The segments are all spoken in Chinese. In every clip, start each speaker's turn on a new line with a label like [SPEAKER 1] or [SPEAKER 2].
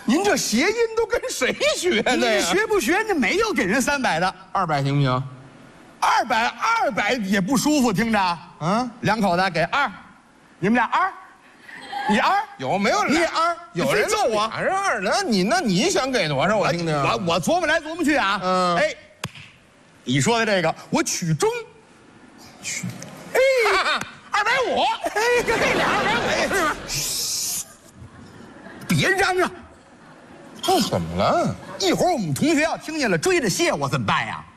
[SPEAKER 1] 您这谐音都跟谁学的呀？
[SPEAKER 2] 你学不学？那没有给人300的
[SPEAKER 1] 200行不行
[SPEAKER 2] ，200也不舒服，听着。
[SPEAKER 1] 啊？
[SPEAKER 2] 两口子给2，你们俩2，你2，
[SPEAKER 1] 有没有？
[SPEAKER 2] 你也2，
[SPEAKER 1] 有人
[SPEAKER 2] 揍我。
[SPEAKER 1] 俩人2的，你想给多少？我听听。
[SPEAKER 2] 我琢磨来琢磨去啊。哎，你说的这个我取中，
[SPEAKER 1] 哎，250。
[SPEAKER 2] 哎，这俩250是吧？别嚷嚷，
[SPEAKER 1] 怎么了？
[SPEAKER 2] 一会儿我们同学要听见了，追着谢我怎么办呀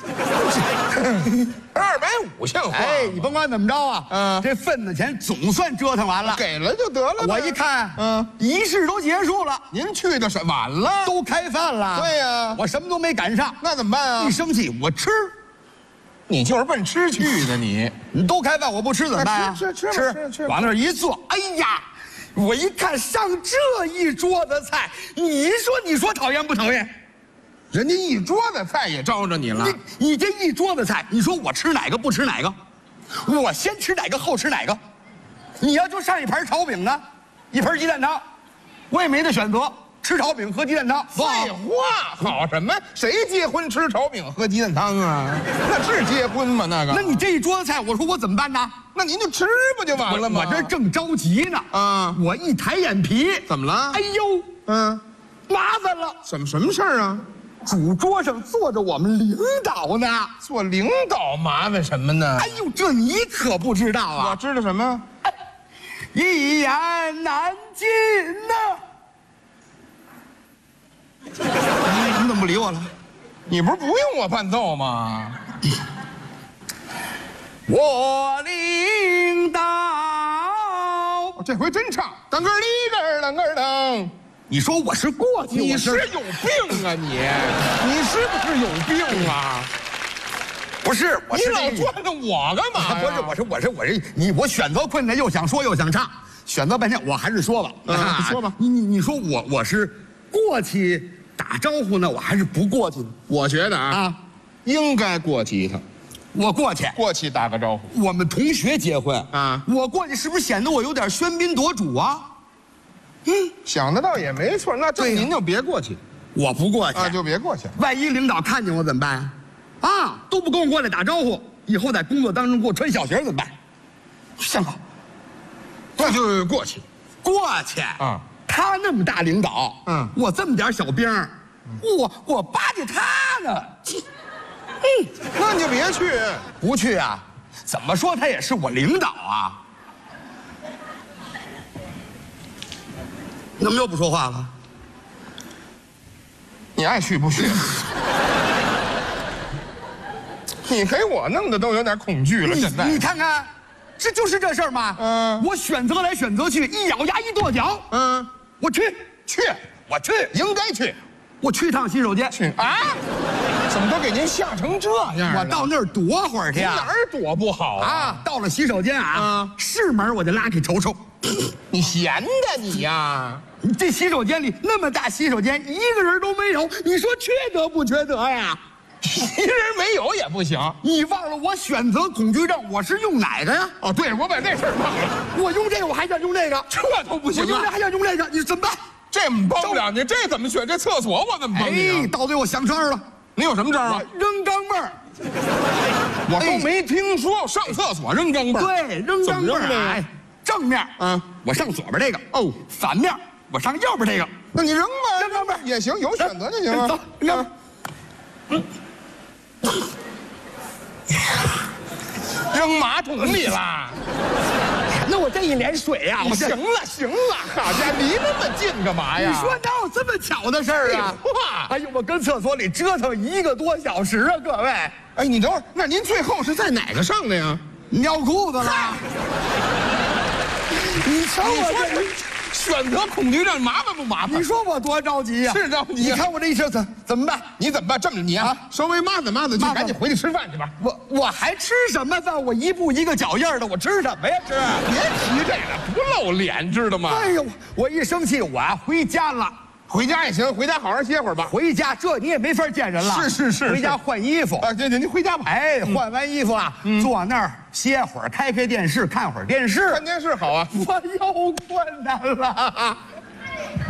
[SPEAKER 1] 250像话？
[SPEAKER 2] 哎，你甭管怎么着啊，这份子钱总算折腾完了，
[SPEAKER 1] 给了就得了。
[SPEAKER 2] 我一看，仪式都结束了，
[SPEAKER 1] 您去的是晚了，
[SPEAKER 2] 都开饭了。
[SPEAKER 1] 对呀，
[SPEAKER 2] 我什么都没赶上，
[SPEAKER 1] 那怎么办啊？
[SPEAKER 2] 一生气我吃，
[SPEAKER 1] 你就是奔吃去的你
[SPEAKER 2] 都开饭我不吃怎么办呀？
[SPEAKER 1] 吃，
[SPEAKER 2] 往那儿一坐，哎呀，我一看上这一桌子菜，你说讨厌不讨厌？
[SPEAKER 1] 人家一桌子菜也招着你了。
[SPEAKER 2] 你这一桌子菜，你说我吃哪个不吃哪个？我先吃哪个后吃哪个？你要就上一盘炒饼呢，一盆鸡蛋汤，我也没得选择，吃炒饼喝鸡蛋汤。
[SPEAKER 1] 废话，好什么？谁结婚吃炒饼喝鸡蛋汤啊？那是结婚吗？那个？
[SPEAKER 2] 那你这一桌子菜，我说我怎么办呢？
[SPEAKER 1] 那您就吃不就完了吗？
[SPEAKER 2] 我这正着急呢。啊！我一抬眼皮，
[SPEAKER 1] 怎么了？
[SPEAKER 2] 哎呦，麻烦了。
[SPEAKER 1] 什么事儿啊？
[SPEAKER 2] 主桌上坐着我们领导呢。
[SPEAKER 1] 做领导麻烦什么呢？
[SPEAKER 2] 哎呦，这你可不知道啊！
[SPEAKER 1] 我知道什么？
[SPEAKER 2] 一言难尽呐。你怎么不理我了？
[SPEAKER 1] 你不是不用我伴奏吗？
[SPEAKER 2] 我领导，
[SPEAKER 1] 这回真唱，当个里个啷个当。你说我是过去，你是有病啊你是不是有病啊？
[SPEAKER 2] 不是，
[SPEAKER 1] 你老攥着我干嘛呀？
[SPEAKER 2] 我选择困难，又想说又想唱，选择半天，我还是说吧。
[SPEAKER 1] 你说吧，
[SPEAKER 2] 你说我是过去打招呼呢，我还是不过去呢？
[SPEAKER 1] 我觉得应该过去一趟。
[SPEAKER 2] 我过去
[SPEAKER 1] 打个招呼。
[SPEAKER 2] 我们同学结婚我过去是不是显得我有点喧宾夺主啊？
[SPEAKER 1] 想得倒也没错。那这您就别过去，
[SPEAKER 2] 我不过去
[SPEAKER 1] 就别过去。
[SPEAKER 2] 万一领导看见我怎么办都不跟我过来打招呼，以后在工作当中给我穿小鞋怎么办？相好，
[SPEAKER 1] 那就过去
[SPEAKER 2] 他那么大领导，我这么点小兵，我巴结他呢。
[SPEAKER 1] 那你就别去，
[SPEAKER 2] 不去啊？怎么说他也是我领导啊？你怎么又不说话了？
[SPEAKER 1] 你爱去不去？你给我弄的都有点恐惧了。现在
[SPEAKER 2] 你看看，这就是这事儿吗？我选择来选择去，一咬牙一跺脚，我去，我去，
[SPEAKER 1] 应该去。
[SPEAKER 2] 我去趟洗手间。
[SPEAKER 1] 去啊？怎么都给您吓成这样？
[SPEAKER 2] 我到那儿躲会儿去
[SPEAKER 1] 哪儿躲不好
[SPEAKER 2] 到了洗手间是门我就拉开瞅瞅。
[SPEAKER 1] 你闲的你呀？
[SPEAKER 2] 这洗手间里那么大，洗手间一个人都没有，你说缺德不缺德呀？
[SPEAKER 1] 一人没有也不行。
[SPEAKER 2] 你忘了我选择恐惧症，我是用哪个呀？
[SPEAKER 1] 对，我把那事儿忘了。
[SPEAKER 2] 我用这个，我还想用那个，
[SPEAKER 1] 这都不行。
[SPEAKER 2] 我用这还想用那个，你怎么办？
[SPEAKER 1] 这帮不了你，这怎么选？这厕所我怎么帮你？
[SPEAKER 2] 到最后想招了。
[SPEAKER 1] 你有什么招啊？
[SPEAKER 2] 扔钢镚儿。
[SPEAKER 1] 我都没听说上厕所扔钢镚儿。
[SPEAKER 2] 对，扔钢镚儿。正面我上左边这个。反面我上右边这个。
[SPEAKER 1] 那你扔吧，扔钢镚儿也行，有选择就行啊。
[SPEAKER 2] 走，扔。
[SPEAKER 1] 扔马桶里了。
[SPEAKER 2] 那我这一脸水呀！
[SPEAKER 1] 行了，好家伙，离那么近干嘛呀？
[SPEAKER 2] 你说哪有这么巧的事儿啊？哎呦，我跟厕所里折腾1个多小时啊，各位！
[SPEAKER 1] 哎，你等会儿，那您最后是在哪个上的呀？
[SPEAKER 2] 尿裤子了。你瞧我这
[SPEAKER 1] 选择恐惧症麻烦不麻烦？
[SPEAKER 2] 你说我多着急呀！
[SPEAKER 1] 是着急。
[SPEAKER 2] 你看我这一身怎么办？
[SPEAKER 1] 你怎么办？这么着，你稍微抹子去，赶紧回去吃饭去吧。
[SPEAKER 2] 我还吃什么饭？我一步一个脚印的，我吃什么呀？吃！
[SPEAKER 1] 别提这个，不露脸，知道吗？
[SPEAKER 2] 哎呦，我一生气，我回家了。
[SPEAKER 1] 回家也行，回家好好歇会儿吧。
[SPEAKER 2] 回家这你也没法见人了。
[SPEAKER 1] 是。
[SPEAKER 2] 回家换衣服
[SPEAKER 1] 对，您回家吧。
[SPEAKER 2] 哎，换完衣服坐那儿歇会儿，开电视，看会儿电视。
[SPEAKER 1] 看电视好啊。
[SPEAKER 2] 我又困难了。